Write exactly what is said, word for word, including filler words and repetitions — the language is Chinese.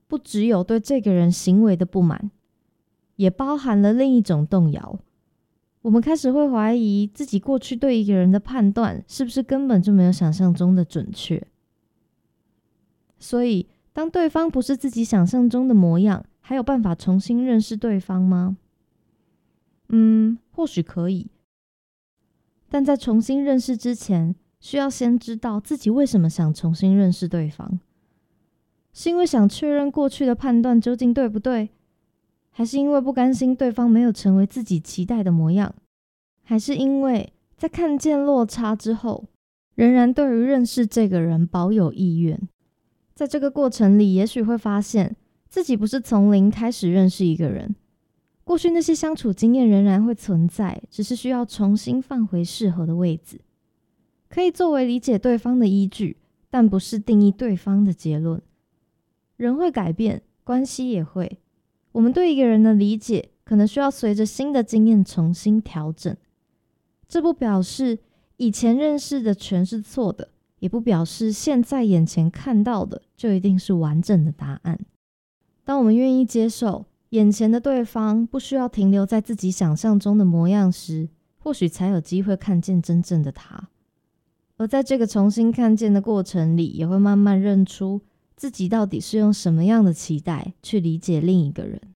不只有对这个人行为的不满，也包含了另一种动摇。我们开始会怀疑自己过去对一个人的判断是不是根本就没有想象中的准确。所以，当对方不是自己想象中的模样，还有办法重新认识对方吗？嗯，或许可以。但在重新认识之前，需要先知道自己为什么想重新认识对方。是因为想确认过去的判断究竟对不对？还是因为不甘心对方没有成为自己期待的模样？还是因为在看见落差之后，仍然对于认识这个人保有意愿？在这个过程里，也许会发现自己不是从零开始认识一个人，过去那些相处经验仍然会存在，只是需要重新放回适合的位置，可以作为理解对方的依据，但不是定义对方的结论。人会改变，关系也会。我们对一个人的理解可能需要随着新的经验重新调整。这不表示以前认识的全是错的，也不表示现在眼前看到的就一定是完整的答案。当我们愿意接受眼前的对方不需要停留在自己想象中的模样时，或许才有机会看见真正的他。而在这个重新看见的过程里，也会慢慢认出自己到底是用什么样的期待去理解另一个人。